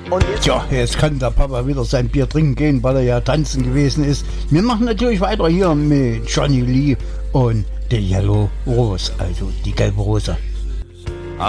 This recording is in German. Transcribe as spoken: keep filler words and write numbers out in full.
Und jetzt? Tja, jetzt kann der Papa wieder sein Bier trinken gehen, weil er ja tanzen gewesen ist. Wir machen natürlich weiter hier mit Johnny Lee und The Yellow Rose, also die gelbe Rose.